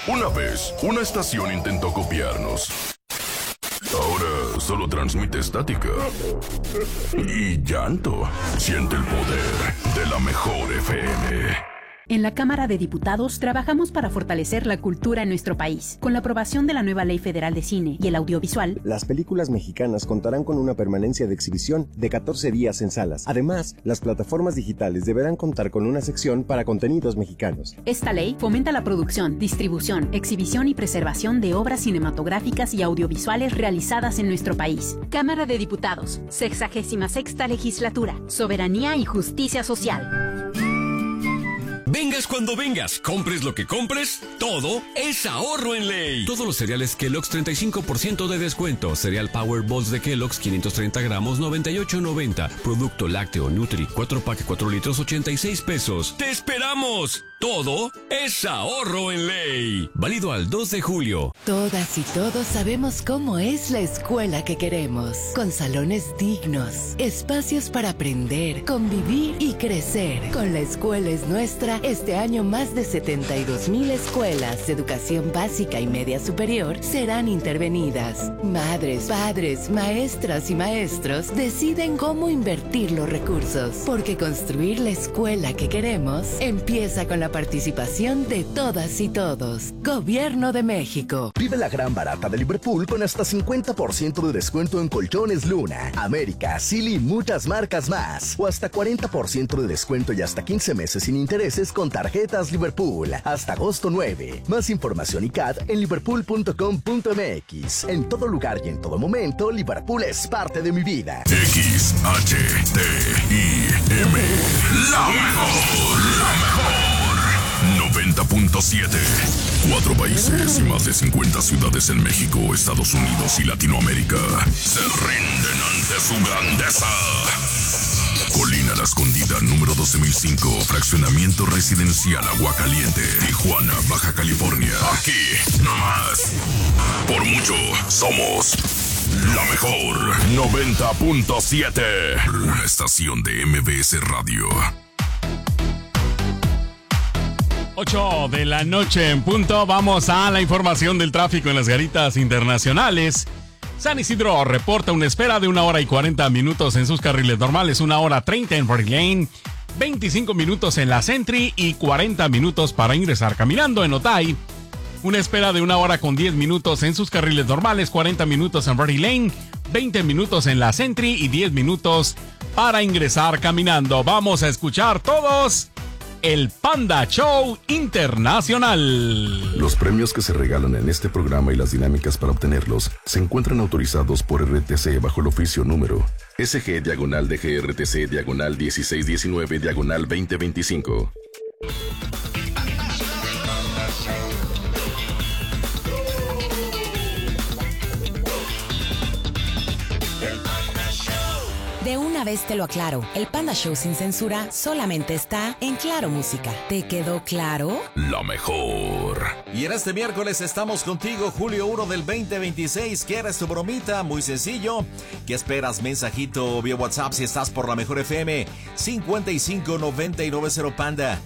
Una vez, una estación intentó copiarnos. Ahora solo transmite estática y llanto. Siente el poder de la mejor FM. En la Cámara de Diputados trabajamos para fortalecer la cultura en nuestro país. Con la aprobación de la nueva Ley Federal de Cine y el Audiovisual, las películas mexicanas contarán con una permanencia de exhibición de 14 días en salas. Además, las plataformas digitales deberán contar con una sección para contenidos mexicanos. Esta ley fomenta la producción, distribución, exhibición y preservación de obras cinematográficas y audiovisuales realizadas en nuestro país. Cámara de Diputados, 66ª Legislatura, Soberanía y Justicia Social. Vengas cuando vengas, compres lo que compres, todo es ahorro en Ley. Todos los cereales Kellogg's 35% de descuento. Cereal Power Balls de Kellogg's 530 gramos 98.90. Producto lácteo Nutri 4 pack 4 litros 86 pesos. ¡Te esperamos! Todo es ahorro en Ley. Válido al 2 de julio. Todas y todos sabemos cómo es la escuela que queremos. Con salones dignos, espacios para aprender, convivir y crecer. Con La Escuela es Nuestra, este año más de 72,000 escuelas de educación básica y media superior serán intervenidas. Madres, padres, maestras y maestros deciden cómo invertir los recursos. Porque construir la escuela que queremos empieza con la participación de todas y todos. Gobierno de México. Vive la gran barata de Liverpool con hasta 50% de descuento en colchones Luna, América, Silly y muchas marcas más. O hasta 40% de descuento y hasta 15 meses sin intereses con tarjetas Liverpool. Hasta agosto 9. Más información y CAD en liverpool.com.mx. En todo lugar y en todo momento, Liverpool es parte de mi vida. XHTIM. La mejor. 90.7. 4 países y más de 50 ciudades en México, Estados Unidos y Latinoamérica se rinden ante su grandeza. Colina La Escondida, número 12.005, fraccionamiento residencial Aguacaliente, Tijuana, Baja California. Aquí, nomás. Por mucho, somos la mejor. 90.7. La estación de MBS Radio. 8 de la noche en punto. Vamos a la información del tráfico en las garitas internacionales. San Isidro reporta una espera de 1 hora y 40 minutos en sus carriles normales, 1 hora 30 en Rory Lane, 25 minutos en la Sentry y 40 minutos para ingresar caminando en Otay. Una espera de 1 hora con 10 minutos en sus carriles normales, 40 minutos en Rory Lane, 20 minutos en la Sentry y 10 minutos para ingresar caminando. Vamos a escuchar todos el Panda Show Internacional. Los premios que se regalan en este programa y las dinámicas para obtenerlos se encuentran autorizados por RTC bajo el oficio número SG/DGRTC/1619/2025. De una vez te lo aclaro, el Panda Show sin censura solamente está en Claro Música. ¿Te quedó claro? La mejor. Y en este miércoles estamos contigo, julio 1 del 2026. ¿Quieres tu bromita? Muy sencillo. ¿Qué esperas? Mensajito vía WhatsApp si estás por la mejor FM. 5599 Panda.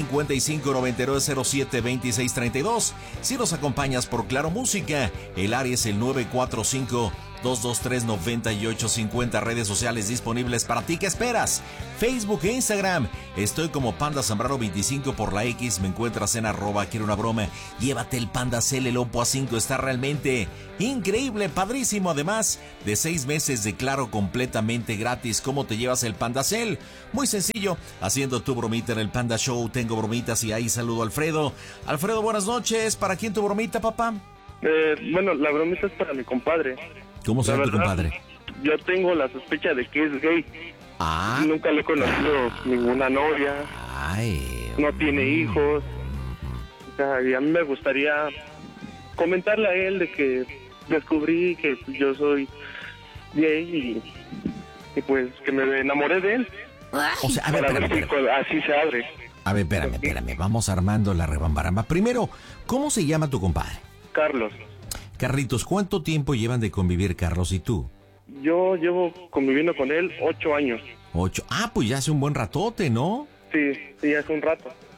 5599072632. Si nos acompañas por Claro Música, el área es el 945-223-9850. Redes sociales disponibles para ti. ¿Qué esperas? Facebook e Instagram. Estoy como Panda Zambrano 25 por la X. Me encuentras en @quiero una broma. Llévate el Panda Cel, el Oppo A5. Está realmente increíble, padrísimo. Además de 6 meses de Claro completamente gratis. ¿Cómo te llevas el Panda Cel? Muy sencillo, haciendo tu bromita en el Panda Show. Tengo bromitas y ahí saludo a Alfredo. Alfredo, buenas noches. ¿Para quién tu bromita, papá? Bueno, la bromita es para mi compadre. ¿Cómo se llama tu compadre? Yo tengo la sospecha de que es gay. Nunca le he conocido ninguna novia. No tiene hijos. O sea, y a mí me gustaría comentarle a él de que descubrí que yo soy gay y pues que me enamoré de él. O sea, a ver, espérame. Así se abre. A ver, espérame. Vamos armando la rebambaramba. Primero, ¿cómo se llama tu compadre? Carlos. Carlitos, ¿cuánto tiempo llevan de convivir Carlos y tú? Yo llevo conviviendo con él 8 años. 8. Pues ya hace un buen ratote, ¿no? Sí, hace un rato.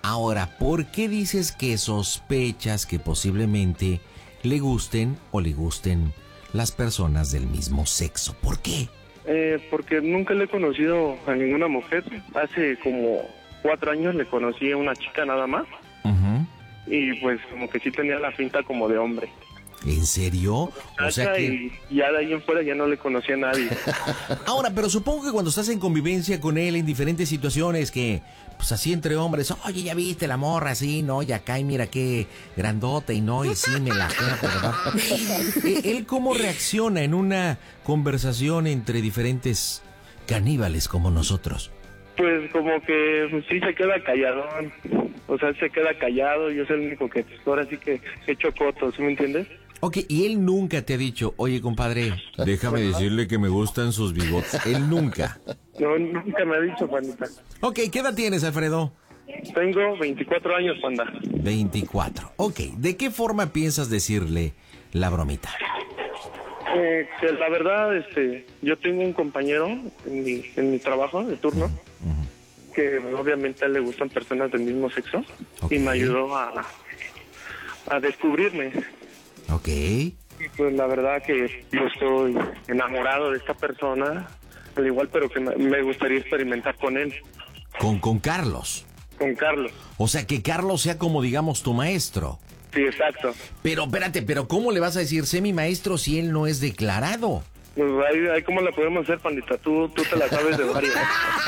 Ahora, ¿por qué dices que sospechas que posiblemente le gusten o le gusten las personas del mismo sexo? ¿Por qué? Porque nunca le he conocido a ninguna mujer. Hace como 4 años le conocí a una chica nada más. Uh-huh. Y pues como que sí tenía la finta como de hombre. ¿En serio? O sea que... Y ya de ahí en fuera ya no le conocía a nadie. Ahora, pero supongo que cuando estás en convivencia con él en diferentes situaciones que, pues así entre hombres, oye, ya viste la morra así, ¿no? Y acá, y mira qué grandote, y no, y sí me la queda, ¿verdad? ¿Él cómo reacciona en una conversación entre diferentes caníbales como nosotros? Pues como que sí se queda calladón. O sea, se queda callado. Yo soy el único que ahora sí que echo cotos, ¿sí me entiendes? Ok, y él nunca te ha dicho, oye, compadre, déjame decirle que me gustan sus bigotes. Él nunca. No, nunca me ha dicho, Juanita. Ok, ¿qué edad tienes, Alfredo? Tengo 24 años, Panda. 24. Ok, ¿de qué forma piensas decirle la bromita? Que la verdad, yo tengo un compañero en mi trabajo de turno, que obviamente a él le gustan personas del mismo sexo, y me ayudó a descubrirme. Ok. Y pues la verdad que yo estoy enamorado de esta persona, al igual, pero que me gustaría experimentar con él. Con Carlos. Con Carlos. O sea, que Carlos sea como, digamos, tu maestro. Sí, exacto. Pero, espérate, ¿pero cómo le vas a decir, sé mi maestro, si él no es declarado? Pues ahí ¿cómo la podemos hacer, Pandita? Tú te la sabes de varios.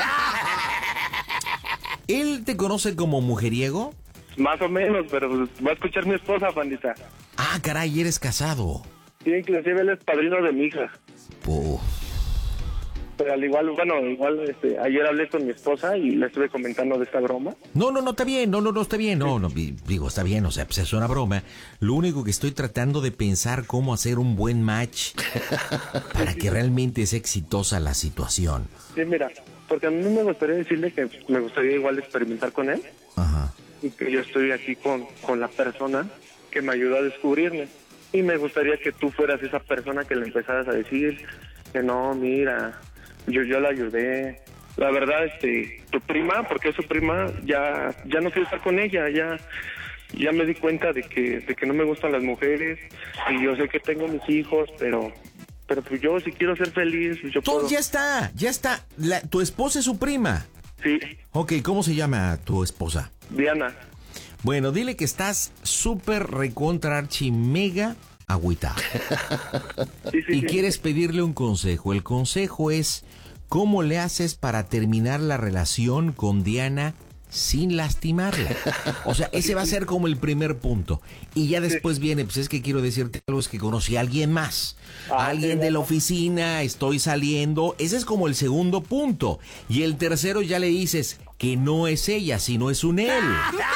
¿Él te conoce como mujeriego? Más o menos, pero pues, va a escuchar mi esposa, Pandita. Ah, caray, eres casado. Sí, inclusive él es padrino de mi hija. Uf. Pero al igual, ayer hablé con mi esposa y le estuve comentando de esta broma. No, está bien, no, está bien, digo, está bien, o sea, pues es una broma. Lo único que estoy tratando de pensar cómo hacer un buen match para que realmente sea exitosa la situación. Sí, mira, porque a mí me gustaría decirle que me gustaría igual experimentar con él. Ajá. Y que yo estoy aquí con la persona que me ayudó a descubrirme. Y me gustaría que tú fueras esa persona que le empezaras a decir que no, mira, yo la ayudé. La verdad, tu prima, porque es su prima, ya no quiero estar con ella, ya me di cuenta de que no me gustan las mujeres, y yo sé que tengo mis hijos, pero pues yo si quiero ser feliz, yo todo puedo. Ya está. ¿Tu esposa es su prima? Sí. Ok, ¿cómo se llama tu esposa? Diana. Bueno, dile que estás súper recontra archi mega agüita. Y quieres pedirle un consejo. El consejo es, ¿cómo le haces para terminar la relación con Diana sin lastimarla? O sea, ese va a ser como el primer punto. Y ya después viene, pues es que quiero decirte algo, es que conocí a alguien más. Alguien de la oficina, estoy saliendo. Ese es como el segundo punto. Y el tercero ya le dices que no es ella, sino es un él.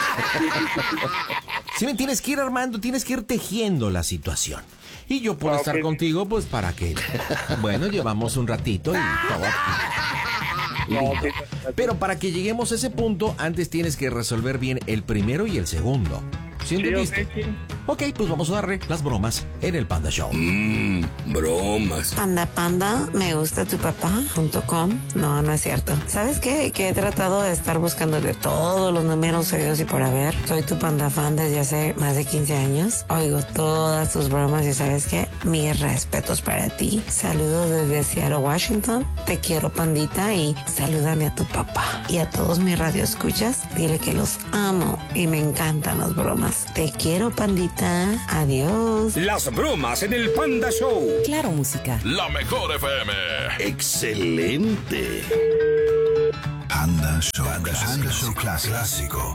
¿Sí me tienes que ir armando, tienes que ir tejiendo la situación? Y yo puedo estar contigo, pues para que, bueno, llevamos un ratito y todo. Lindo. Pero para que lleguemos a ese punto, antes tienes que resolver bien el primero y el segundo. ¿Sí entendiste? Sí. Ok, pues vamos a darle las bromas en el Panda Show. Bromas. Panda, me gusta tu papá.com. No es cierto. ¿Sabes qué? Que he tratado de estar buscando de todos los números oídos y por haber. Soy tu panda fan desde hace más de 15 años. Oigo todas tus bromas y ¿sabes qué? Mis respetos para ti. Saludos desde Seattle, Washington. Te quiero, Pandita, y salúdame a tu papá. Y a todos mis radioescuchas, dile que los amo y me encantan las bromas. Te quiero, Pandita. Adiós. Las bromas en el Panda Show. Claro, música. La mejor FM. Excelente. Panda Show clásico.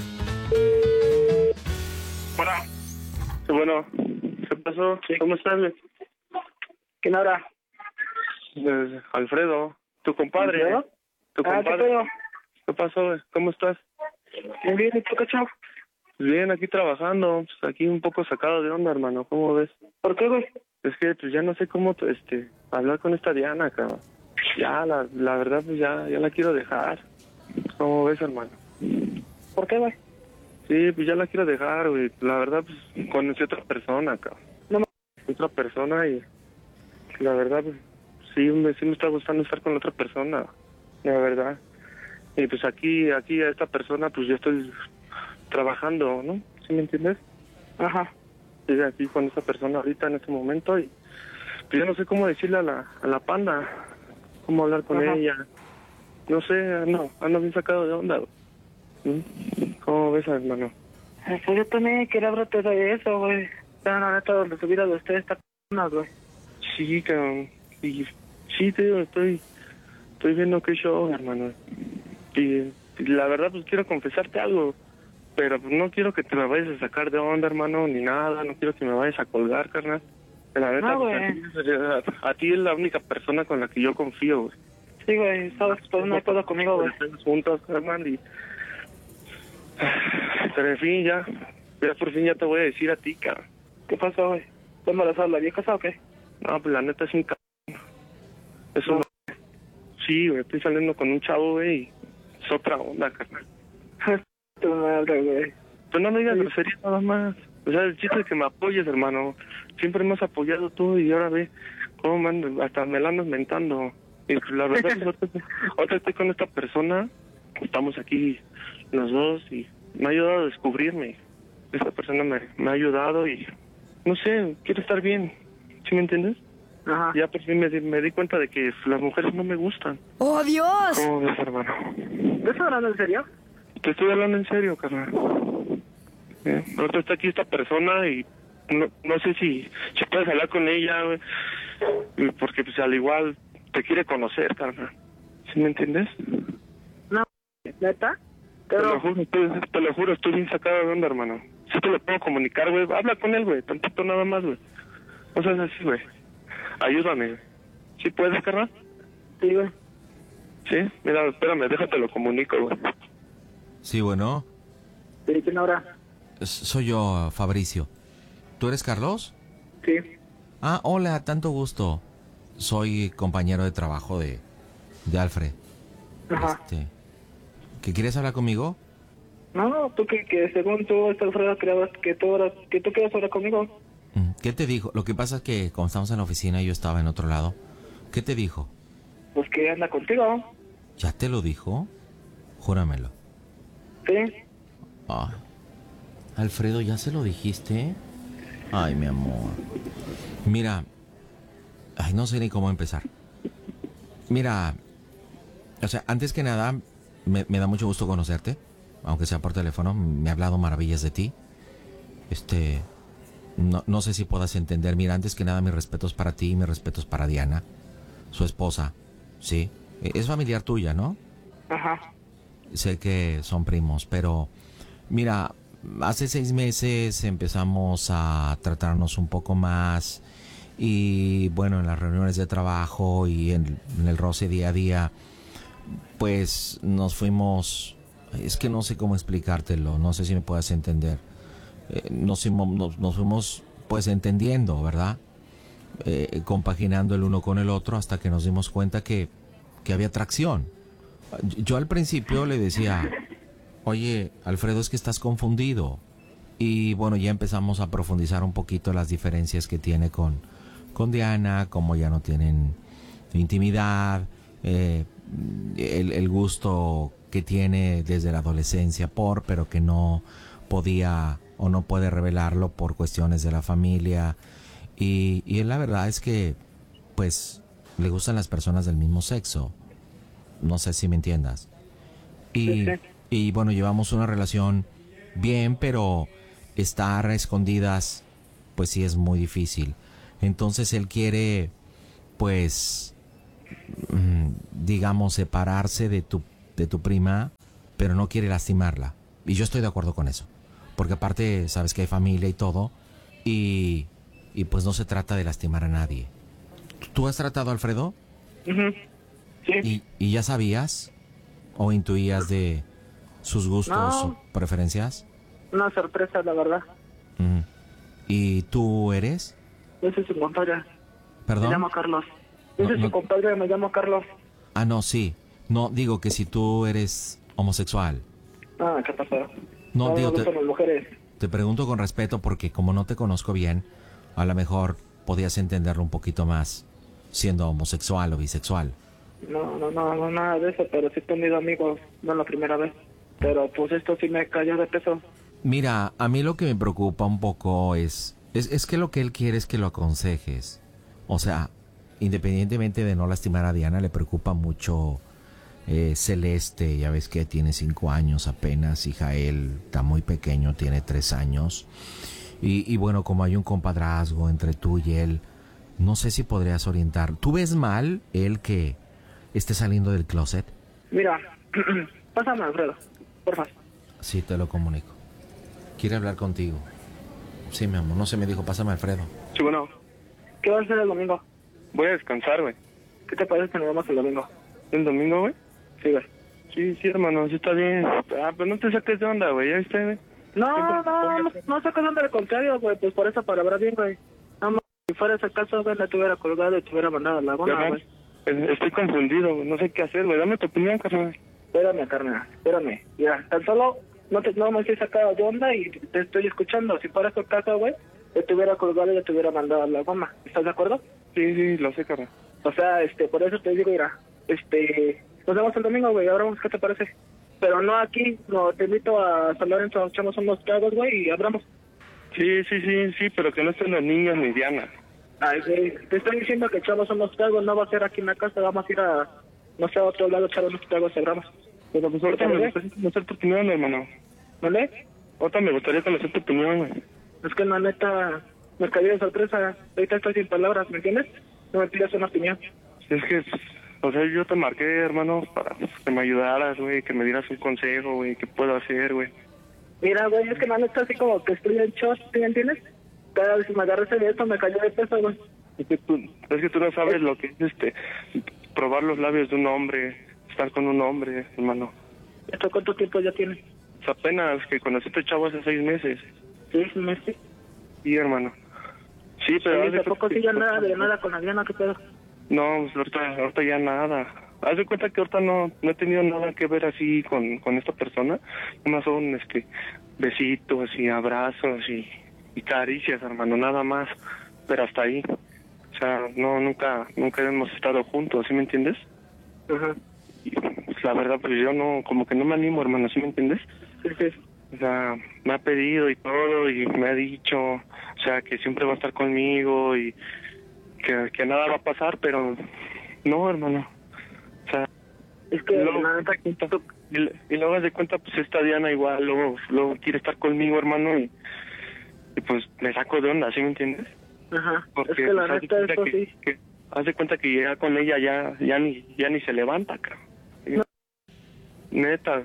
Bueno, ¿qué pasó? ¿Cómo estás? ¿Quién habla? Alfredo, tu compadre. ¿Alfredo? Tu compadre. ¿Qué pasó? ¿Cómo estás? Bien, ¿y tú, cacho? Bien, aquí trabajando, pues aquí un poco sacado de onda, hermano, ¿cómo ves? ¿Por qué, güey? Es que pues ya no sé cómo hablar con esta Diana, cabrón. Ya, la verdad, pues ya la quiero dejar. ¿Cómo ves, hermano? ¿Por qué, güey? Sí, pues ya la quiero dejar, güey. La verdad, pues conocí a otra persona, cabrón. No, otra persona y la verdad, pues sí me está gustando estar con otra persona, la verdad. Y pues aquí a esta persona, pues yo estoy trabajando, ¿no? ¿Sí me entiendes? Ajá. Estoy aquí con esa persona ahorita en este momento y pues yo no sé cómo decirle a la panda, cómo hablar con ella. No sé, ando bien sacado de onda. ¿Cómo ves, hermano? Pues yo también quería hablarte de eso, güey. La neta, donde su vida de ustedes está güey. Sí, cabrón. Y sí, te digo, estoy viendo qué show, hermano. Y la verdad, pues quiero confesarte algo. Pero pues, no quiero que te me vayas a sacar de onda, hermano, ni nada. No quiero que me vayas a colgar, carnal. La verdad, No, güey. a ti es la única persona con la que yo confío, güey. Sí, güey, sabes, pues no hay pedo conmigo, güey. Estamos juntos, carnal, y... Pero en fin, ya por fin ya te voy a decir a ti, cabrón. ¿Qué pasó, güey? ¿Estás embarazada la vieja o qué? No, pues la neta es un cabrón. Eso no. Sí, güey, estoy saliendo con un chavo, güey, y es otra onda, carnal. Tu madre, güey. Pues no me digas grosería nada más. O sea, el chiste es que me apoyes, hermano. Siempre me has apoyado tú y ahora ve cómo hasta me la andas mentando. Y la verdad, ahorita estoy con esta persona, estamos aquí los dos y me ha ayudado a descubrirme. Esta persona me ha ayudado y, no sé, quiero estar bien. ¿Sí me entiendes? Ajá. Ya por fin me di cuenta de que las mujeres no me gustan. ¡Oh, Dios! ¿Cómo ves, hermano? ¿Me estás hablando en serio? Te estoy hablando en serio, carnal. Ahorita está aquí esta persona y no sé si puedes hablar con ella, güey. Porque pues al igual te quiere conocer, carnal. ¿Sí me entiendes? No, ¿neta? Pero... Te lo juro, estoy bien sacado de onda, hermano. Si te lo puedo comunicar, güey. Habla con él, güey. Tantito nada más, güey. O sea, es así, güey. Ayúdame, güey. ¿Sí puedes, carnal? Sí, güey. Sí, mira, espérame, déjate lo comunico, güey. Sí, bueno. ¿Y quién ahora? Soy yo, Fabricio. ¿Tú eres Carlos? Sí. Ah, hola, tanto gusto. Soy compañero de trabajo de Alfred. Ajá. ¿Qué quieres hablar conmigo? No, tú que según tú, Alfredo, creabas que tú querías hablar conmigo. ¿Qué te dijo? Lo que pasa es que como estamos en la oficina y yo estaba en otro lado. ¿Qué te dijo? Pues que anda contigo. ¿Ya te lo dijo? Júramelo. Sí. Ay. Alfredo, ¿ya se lo dijiste? Ay, mi amor. Mira. Ay, no sé ni cómo empezar. Mira. O sea, antes que nada, me da mucho gusto conocerte. Aunque sea por teléfono, me ha hablado maravillas de ti. No sé si puedas entender. Mira, antes que nada, mis respetos para ti y mis respetos para Diana, su esposa. Sí. Es familiar tuya, ¿no? Ajá. Sé que son primos, pero mira, hace 6 meses empezamos a tratarnos un poco más y bueno, en las reuniones de trabajo y en el roce día a día, pues nos fuimos, es que no sé cómo explicártelo, no sé si me puedas entender. Nos fuimos pues entendiendo, ¿verdad? Compaginando el uno con el otro hasta que nos dimos cuenta que había atracción. Yo al principio le decía, oye, Alfredo, es que estás confundido. Y bueno, ya empezamos a profundizar un poquito las diferencias que tiene con Diana, como ya no tienen intimidad, el gusto que tiene desde la adolescencia pero que no podía o no puede revelarlo por cuestiones de la familia. Y la verdad es que, pues, le gustan las personas del mismo sexo. No sé si me entiendas. Y bueno, llevamos una relación bien, pero estar a escondidas, pues sí es muy difícil. Entonces él quiere, pues, digamos, separarse de tu prima, pero no quiere lastimarla. Y yo estoy de acuerdo con eso. Porque aparte, sabes que hay familia y todo, y pues no se trata de lastimar a nadie. ¿Tú has tratado a Alfredo? Uh-huh. Sí. ¿Y ya sabías o intuías de sus gustos o preferencias? Una sorpresa, la verdad. ¿Y tú eres? Yo soy su compadre. ¿Perdón? Me llamo Carlos. Yo soy su compadre, me llamo Carlos. Ah, no, sí. No, digo que si tú eres homosexual. Ah, ¿qué pasó? No, digo, me gustan las mujeres. Te pregunto con respeto porque como no te conozco bien, a lo mejor podías entenderlo un poquito más siendo homosexual o bisexual. No, nada de eso, pero sí he tenido amigos, no la primera vez. Pero pues esto sí me cayó de peso. Mira, a mí lo que me preocupa un poco es que lo que él quiere es que lo aconsejes. O sea, independientemente de no lastimar a Diana, le preocupa mucho Celeste. Ya ves que tiene 5 años apenas, y Jael está muy pequeño, tiene 3 años. Y bueno, como hay un compadrazgo entre tú y él, no sé si podrías orientar. ¿Tú ves mal él que esté saliendo del closet? Mira, pásame a Alfredo, por favor. Sí, te lo comunico. Quiere hablar contigo. Sí, mi amor, no se me dijo, pásame a Alfredo. Sí, bueno. ¿Qué vas a hacer el domingo? Voy a descansar, güey. ¿Qué te parece que nos vamos el domingo? ¿El domingo, güey? Sí, güey. Sí, hermano, sí está bien. Pero no te saques de onda, güey, ¿ya viste, güey? No sacas de onda, al contrario, güey, pues por esa palabra bien, güey. Vamos, si fuera ese caso, güey, la te hubiera colgado y te hubiera mandado a la goma, güey. Estoy confundido, güey, no sé qué hacer, güey. Dame tu opinión, carnal. Espérame. Mira, tan solo no me estoy sacado de onda y te estoy escuchando. Si fuera ese caso, güey, te hubiera colgado y te hubiera mandado a la goma. ¿Estás de acuerdo? Sí, lo sé, carnal. O sea, por eso te digo, mira, nos vemos el domingo, güey, ahora vamos, ¿qué te parece? Pero no aquí, no, te invito a San Lorenzo, echamos unos tragos, güey, y hablamos. Sí, pero que no estén los niños ni Diana. Ay, güey, te estoy diciendo que echamos unos tragos, no va a ser aquí en la casa, vamos a ir a, no sé, a otro lado, echar unos tragos y hablamos. Pero pues ahorita me gustaría conocer tu opinión, hermano. ¿Vale? Ahorita me gustaría conocer tu opinión, güey. Es que la neta, me cayó de sorpresa, ahorita estoy sin palabras, ¿me entiendes? No me pidas una opinión. Es que, o sea, yo te marqué, hermano, para que me ayudaras, güey, que me dieras un consejo, güey, qué puedo hacer, güey. Mira, güey, es que la neta así como que estoy en shock, ¿sí me entiendes? Cada vez que me agarré de esto me cayó de peso, güey. Es que tú no sabes lo que es, probar los labios de un hombre, estar con un hombre, hermano. ¿Esto cuánto tiempo ya tiene? Es apenas que conocí a este chavo hace 6 meses. ¿6 meses? Sí, hermano. Sí, pero... ¿Tampoco sí ya nada con la Diana, qué pedo? No, pues ahorita ya nada. Haz de cuenta que ahorita no he tenido nada que ver así con esta persona. Nomás son besitos y abrazos y caricias, hermano, nada más. Pero hasta ahí. O sea, nunca hemos estado juntos, ¿sí me entiendes? Ajá. Y pues, la verdad, pues yo como que no me animo, hermano, ¿sí me entiendes? Sí. O sea, me ha pedido y todo, y me ha dicho, o sea, que siempre va a estar conmigo y que nada va a pasar, pero no, hermano. O sea, es que y luego de cuenta, pues esta Diana igual luego quiere estar conmigo, hermano, y pues me saco de onda, ¿sí me entiendes? Ajá. Porque es que la neta eso sí. Haz de cuenta que llega con ella ya ni se levanta, cabrón. No. Neta,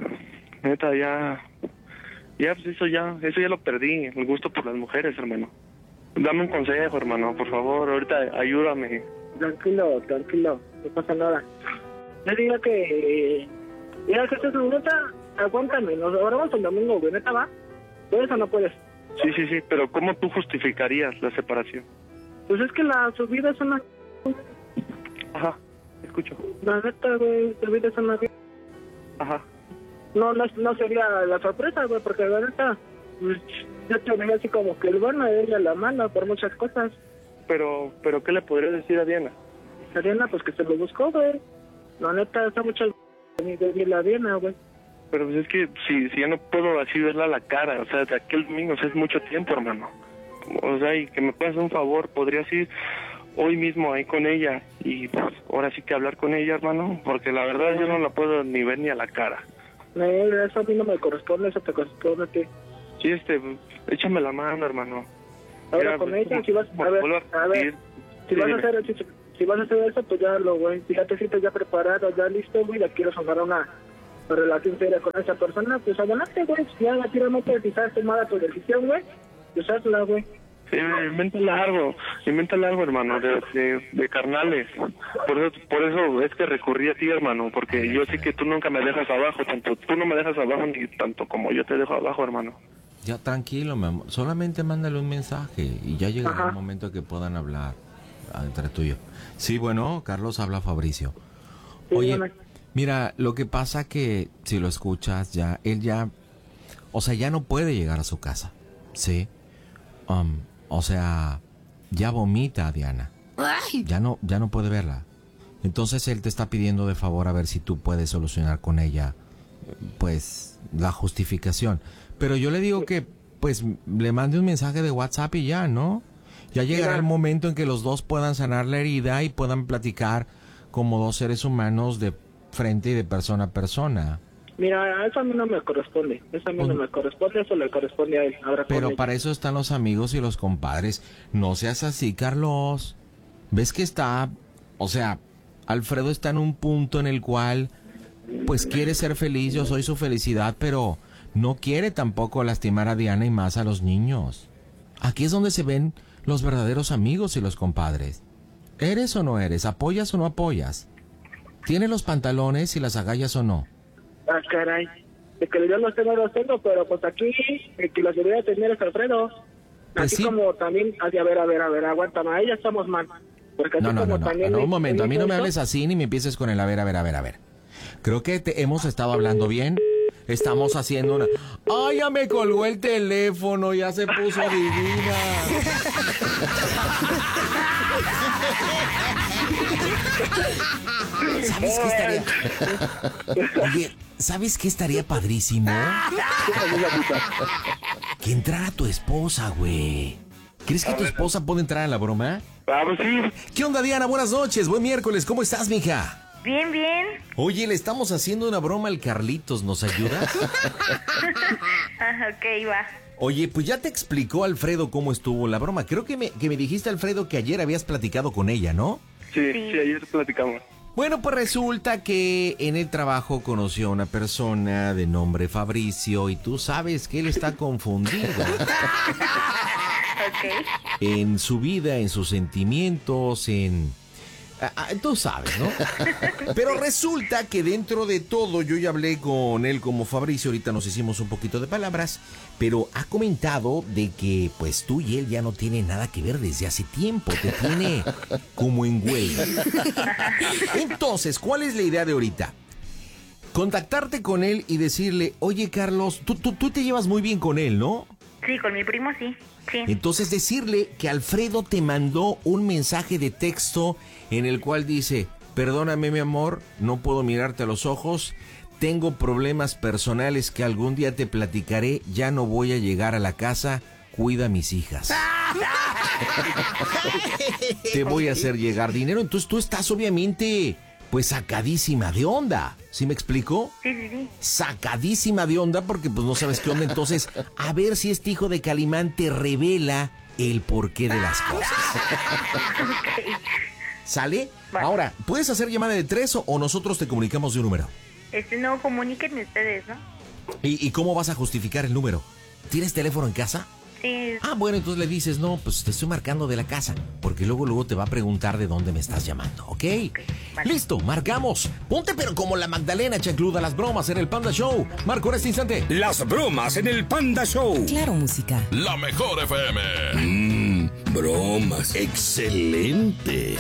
ya pues eso ya lo perdí, el gusto por las mujeres, hermano. Dame un consejo, hermano, por favor, ahorita ayúdame. Tranquilo, no pasa nada. Yo digo que... Mira, que esta neta, aguántame, nos hablamos el domingo, güey, neta, ¿va? ¿Puedes o no puedes? Sí, pero ¿cómo tú justificarías la separación? Pues es que la subida es una... Ajá, escucho. La neta, güey, la subida es una... Ajá. No sería la sorpresa, güey, porque la neta... Pues, yo te veía así como que el bueno es ella la mala por muchas cosas. Pero ¿qué le podrías decir a Diana? A Diana, pues que se lo buscó, güey. La neta, está mucho de la Diana, güey. Pero pues es que si ya no puedo así verla a la cara, o sea, de aquel domingo, o sea, es mucho tiempo, hermano. O sea, y que me puedas hacer un favor, podrías ir hoy mismo ahí con ella y pues, ahora sí que hablar con ella, hermano, porque la verdad yo no la puedo ni ver ni a la cara. Eso a mí no me corresponde, eso te corresponde a ti. Sí, échame la mano, hermano. Ahora con ella, si vas a ver, si vas a hacer eso, pues ya güey, si ya te sientes ya preparado, ya listo, güey, ya quiero sonar una relación seria con esa persona, pues adelante, güey, ya naturalmente si sabes tomar tu decisión, güey, pues hazla, güey. Sí, invéntala algo, hermano, de carnales. Por eso es que recurrí a ti, hermano, porque yo sé que tú nunca me dejas abajo, tanto tú no me dejas abajo ni tanto como yo te dejo abajo, hermano. Ya tranquilo, mi amor, solamente mándale un mensaje y ya llegará el momento que puedan hablar entre tú y yo. Sí, bueno, Carlos, habla Fabricio. Oye, mira, lo que pasa que si lo escuchas él ya no puede llegar a su casa, ¿sí? O sea, ya vomita a Diana. Ya no puede verla. Entonces él te está pidiendo de favor a ver si tú puedes solucionar con ella, pues, la justificación. Pero yo le digo que pues le mande un mensaje de WhatsApp y ya, ¿no? Ya llegará el momento en que los dos puedan sanar la herida y puedan platicar como dos seres humanos de frente y de persona a persona. Mira, eso a mí no me corresponde. Eso a mí no me corresponde, eso le corresponde a él. Pero para eso están los amigos y los compadres. No seas así, Carlos. ¿Ves que está? O sea, Alfredo está en un punto en el cual, pues quiere ser feliz, yo soy su felicidad, pero no quiere tampoco lastimar a Diana y más a los niños. Aquí es donde se ven los verdaderos amigos y los compadres. ¿Eres o no eres? ¿Apoyas o no apoyas? ¿Tienes los pantalones y las agallas o no? Ah, caray. De que yo los tengo, pero pues aquí el que los debería tener es Alfredo. Pues así sí. Como también, a ver, aguántame, ahí ya estamos mal. Porque así No, también un momento, a mí no me hables así ni me empieces con el a ver. Creo que hemos estado hablando bien. Estamos haciendo una... ¡Ay, ya me colgó el teléfono! Ya se puso divina. ¿Sabes qué estaría? Oye, ¿sabes qué estaría padrísimo? Que entrara tu esposa, güey. ¿Crees que tu esposa puede entrar a la broma? Vamos, sí. ¿Qué onda, Diana? Buenas noches, buen miércoles. ¿Cómo estás, mija? Bien, bien. Oye, le estamos haciendo una broma al Carlitos, ¿nos ayudas? Ok, va. Oye, pues ya te explicó Alfredo cómo estuvo la broma. Creo que me dijiste, Alfredo, que ayer habías platicado con ella, ¿no? Sí, ayer platicamos. Bueno, pues resulta que en el trabajo conoció a una persona de nombre Fabricio y tú sabes que él está confundido. Ok. En su vida, en sus sentimientos, tú sabes, ¿no? Pero resulta que dentro de todo, yo ya hablé con él como Fabricio, ahorita nos hicimos un poquito de palabras, pero ha comentado de que pues tú y él ya no tienen nada que ver desde hace tiempo, te tiene como en huelga. Entonces, ¿cuál es la idea de ahorita? Contactarte con él y decirle, oye Carlos, tú te llevas muy bien con él, ¿no? Sí, con mi primo sí. Entonces decirle que Alfredo te mandó un mensaje de texto en el cual dice, perdóname mi amor, no puedo mirarte a los ojos, tengo problemas personales que algún día te platicaré, ya no voy a llegar a la casa, cuida a mis hijas. Te voy a hacer llegar dinero, entonces tú estás obviamente pues sacadísima de onda, ¿sí me explico? Sí. Sacadísima de onda porque pues no sabes qué onda, entonces a ver si este hijo de Calimán te revela el porqué de las cosas. Okay. ¿Sale? Vale. Ahora, ¿puedes hacer llamada de 3 o nosotros te comunicamos de un número? No, comuníquenme ustedes, ¿no? ¿Y cómo vas a justificar el número? ¿Tienes teléfono en casa? Sí. Ah, bueno, entonces le dices, no, pues te estoy marcando de la casa, porque luego te va a preguntar de dónde me estás llamando, ¿ok? Vale. Listo, marcamos. Ponte pero como la Magdalena, chancluda, las bromas en el Panda Show. Marco en este instante. Las bromas en el Panda Show. Claro, música. La mejor FM. Bromas. Excelente.